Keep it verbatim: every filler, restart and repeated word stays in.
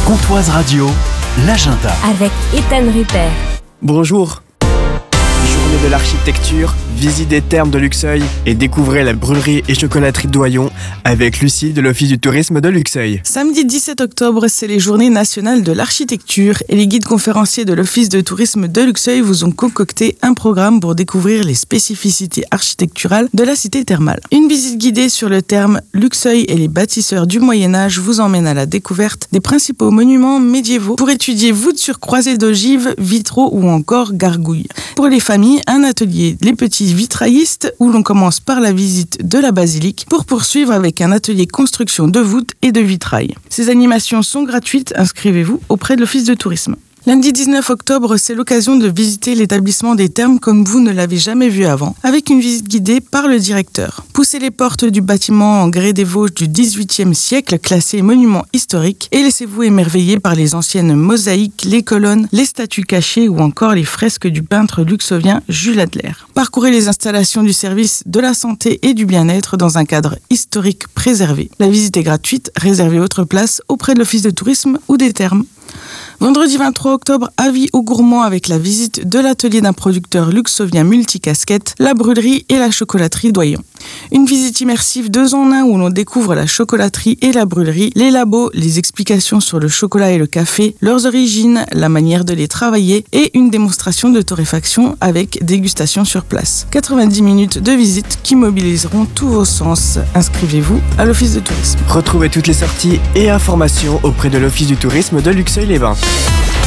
Comptoise Radio, l'agenda. Avec Ethan Rupert. Bonjour. Journée de l'architecture, visite des thermes de Luxeuil et découvrez la brûlerie et chocolaterie de Doyon avec Lucie de l'Office du tourisme de Luxeuil. Samedi dix-sept octobre, c'est les journées nationales de l'architecture et les guides conférenciers de l'Office de tourisme de Luxeuil vous ont concocté un programme pour découvrir les spécificités architecturales de la cité thermale. Une visite guidée sur le terme Luxeuil et les bâtisseurs du Moyen-Âge vous emmène à la découverte des principaux monuments médiévaux pour étudier voûtes sur croisées d'ogives, vitraux ou encore gargouilles. Pour les familles, un atelier Les Petits Vitraillistes où l'on commence par la visite de la basilique pour poursuivre avec un atelier construction de voûtes et de vitrail. Ces animations sont gratuites, inscrivez-vous auprès de l'Office de tourisme. Lundi dix-neuf octobre, c'est l'occasion de visiter l'établissement des thermes comme vous ne l'avez jamais vu avant, avec une visite guidée par le directeur. Poussez les portes du bâtiment en grès des Vosges du dix-huitième siècle, classé monument historique, et laissez-vous émerveiller par les anciennes mosaïques, les colonnes, les statues cachées ou encore les fresques du peintre luxovien Jules Adler. Parcourez les installations du service de la santé et du bien-être dans un cadre historique préservé. La visite est gratuite, réservez votre place auprès de l'Office de tourisme ou des thermes. Vendredi vingt-trois octobre, avis aux gourmands avec la visite de l'atelier d'un producteur luxovien multicasquette, la brûlerie et la chocolaterie Doyon. Une visite immersive deux en un où l'on découvre la chocolaterie et la brûlerie, les labos, les explications sur le chocolat et le café, leurs origines, la manière de les travailler et une démonstration de torréfaction avec dégustation sur place. quatre-vingt-dix minutes de visite qui mobiliseront tous vos sens. Inscrivez-vous à l'Office de tourisme. Retrouvez toutes les sorties et informations auprès de l'Office du tourisme de Luxeuil-les-Bains.